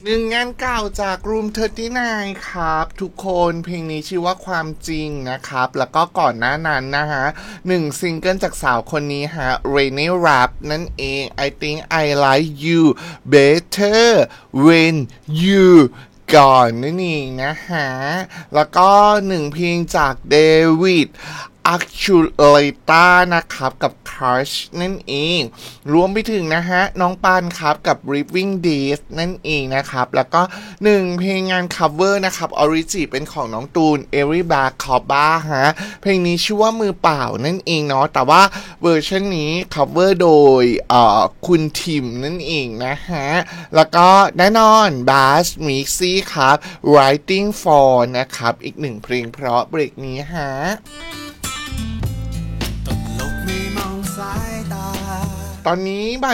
1งานเก่าจาก Room 39ครับทุกคนเพลงนี้ชื่อว่าความจริงนะครับแล้วก็ก่อนหน้านั้นนะฮะ1ซิงเกิลจากสาวคนนี้ฮะ Rainy Rap นั่นเอง I think I like you better when you ก่อนนั่นเองนะฮะแล้วก็1เพลงจากเดวิดอัคชูเลต้านะครับกับ Crush นั่นเองรวมไปถึงนะฮะน้องปานครับกับ Living Days นั่นเองนะครับแล้วก็1เพลงงาน cover นะครับ Origi เป็นของน้องตูน Every Back Coba ฮะเพลงนี้ชื่อว่ามือเปล่านั่นเองเนาะแต่ว่าเวอร์ชันนี้ cover โดยคุณทิมนั่นเองนะฮะแล้วก็แน่นอน Bass Mixi ครับ Writing for นะครับอีก1เพลงเพราะเบรกนี้ฮะตอนนี้บ่าย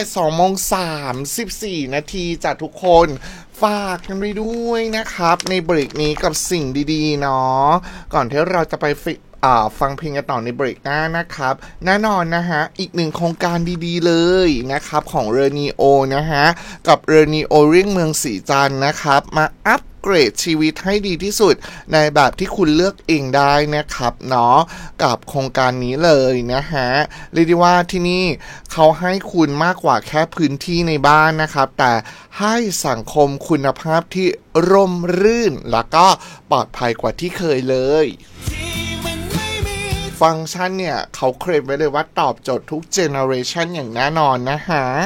2:34จากทุกคนฝากกันไปด้วยนะครับในเบรกนี้กับสิ่งดีๆเนาะก่อนที่เราจะไปฟังเพลงกันต่อในเบรกหน้านะครับแน่นอนนะฮะอีก1โครงการดีๆเลยนะครับของเรนีโอนะฮะกับเรนีโอเรี่ยงเมืองศรีจันทร์นะครับมาอัพเกรดชีวิตให้ดีที่สุดในแบบที่คุณเลือกเองได้นะครับเนาะกับโครงการนี้เลยนะฮะเรียกได้ว่าที่นี่เขาให้คุณมากกว่าแค่พื้นที่ในบ้านนะครับแต่ให้สังคมคุณภาพที่ร่มรื่นแล้วก็ปลอดภัยกว่าที่เคยเลยฟังก์ชันเนี่ยเขาเคลมไว้เลยว่าตอบโจทย์ทุกเจเนอเรชันอย่างแน่นอนนะฮะ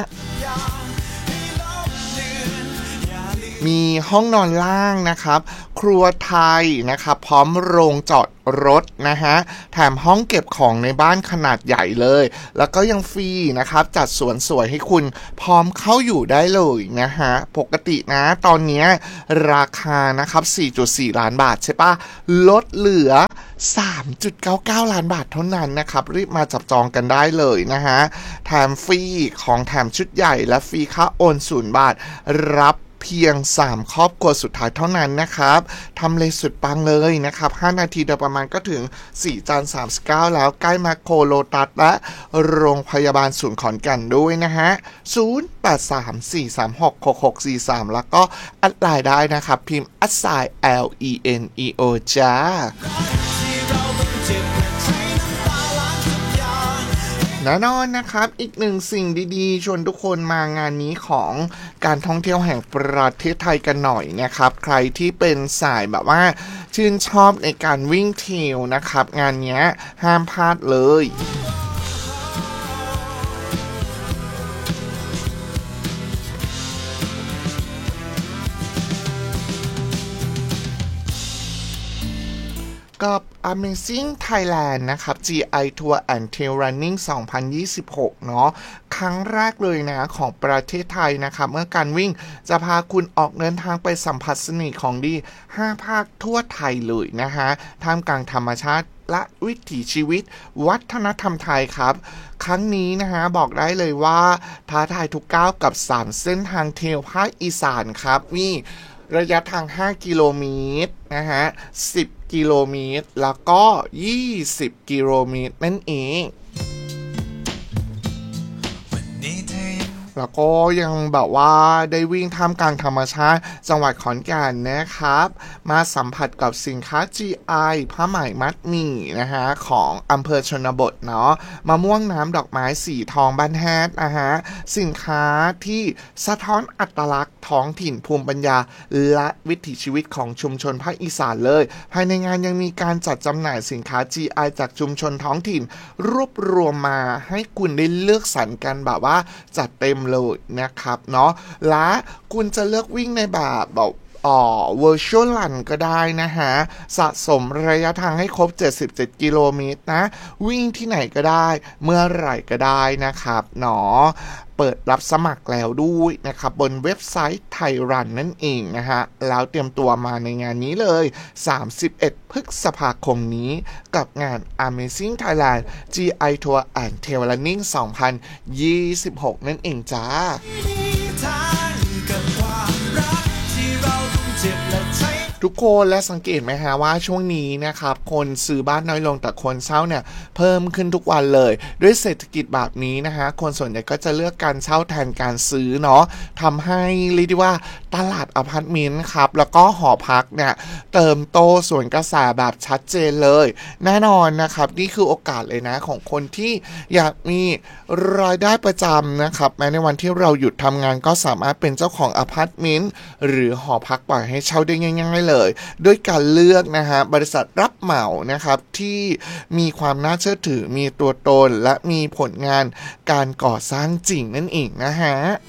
มีห้องนอนล่างนะครับครัวไทยนะครับพร้อมโรงจอดรถนะฮะแถมห้องเก็บของในบ้านขนาดใหญ่เลยแล้วก็ยังฟรีนะครับจัดสวนสวยให้คุณพร้อมเข้าอยู่ได้เลยนะฮะปกตินะตอนนี้ราคานะครับ 4.4 ล้านบาทใช่ปะลดเหลือ 3.99 ล้านบาทเท่านั้นนะครับรีบมาจับจองกันได้เลยนะฮะแถมฟรีของแถมชุดใหญ่และฟรีค่าโอน0 บาทรับเพียง3ครอบครัวสุดท้ายเท่านั้นนะครับทำเลสุดปังเลยนะครับ5นาทีโดยประมาณก็ถึง4จันทร์39แล้วใกล้แมคโครโลตัสและโรงพยาบาลศูนย์ขอนแก่นด้วยนะฮะ0834366643แล้วก็แอดไลน์ได้นะครับพิมพ์ @LENEO จ้าแน่นอนนะครับอีก1สิ่งดีๆชวนทุกคนมางานนี้ของการท่องเที่ยวแห่งประเทศไทยกันหน่อยนะครับใครที่เป็นสายแบบว่าชื่นชอบในการวิ่งเทรลนะครับงานนี้ห้ามพลาดเลยกับ Amazing Thailand นะครับ GI Tour and Trail Running 2026 เนาะครั้งแรกเลยนะของประเทศไทยนะครับเมื่อการวิ่งจะพาคุณออกเดินทางไปสัมผัสเสน่ห์ของดี5ภาคทั่วไทยเลยนะฮะท่ามกลางธรรมชาติและวิถีชีวิตวัฒนธรรมไทยครับครั้งนี้นะฮะบอกได้เลยว่าท้าทายทุกก้าวกับ3เส้นทางเทรลภาคอีสานครับนี่ระยะทาง5กิโลเมตรนะฮะ10กิโลเมตรแล้วก็20กิโลเมตรนั่นเองแล้วก็ยังแบบว่าได้วิ่งท่ามกลางธรรมชาติจังหวัดขอนแก่นนะครับมาสัมผัสกับสินค้า GI ผ้าไหมมัดหมี่นะฮะของอำเภอชนบทเนาะมะม่วงน้ำดอกไม้สีทองบ้านแฮดนะฮะสินค้าที่สะท้อนอัตลักษณ์ท้องถิ่นภูมิปัญญาและวิถีชีวิตของชุมชนภาคอีสานเลยภายในงานยังมีการจัดจำหน่ายสินค้า GI จากชุมชนท้องถิ่นรวบรวมมาให้คุณได้เลือกสรรกันแบบว่าจัดเต็มเลยนะครับเนาะและคุณจะเลือกวิ่งในแบบvirtual run ก็ได้นะฮะสะสมระยะทางให้ครบ77กิโลเมตรนะวิ่งที่ไหนก็ได้เมื่อไหร่ก็ได้นะครับเนาะเปิดรับสมัครแล้วด้วยนะครับบนเว็บไซต์ไทยรันนั่นเองนะฮะแล้วเตรียมตัวมาในงานนี้เลย31พฤษภาคมนี้กับงาน Amazing Thailand GI Tour and Trail Running 2026 นั่นเองจ้าทุกคนและสังเกตไหมฮะว่าช่วงนี้นะครับคนซื้อบ้านน้อยลงแต่คนเช่าเนี่ยเพิ่มขึ้นทุกวันเลยด้วยเศรษฐกิจแบบนี้นะฮะคนส่วนใหญ่ก็จะเลือกการเช่าแทนการซื้อเนาะทำให้เรียกได้ว่าตลาดอพาร์ตเมนต์ครับแล้วก็หอพักเนี่ยเติมโตสวนกระแสแบบชัดเจนเลยแน่นอนนะครับนี่คือโอกาสเลยนะของคนที่อยากมีรายได้ประจำนะครับแม้ในวันที่เราหยุดทำงานก็สามารถเป็นเจ้าของอพาร์ตเมนต์หรือหอพักปล่อยให้เช่าได้ง่ายๆเลยด้วยการเลือกนะฮะบริษัทรับเหมานะครับที่มีความน่าเชื่อถือมีตัวตนและมีผลงานการก่อสร้างจริงนั่นเองนะฮะ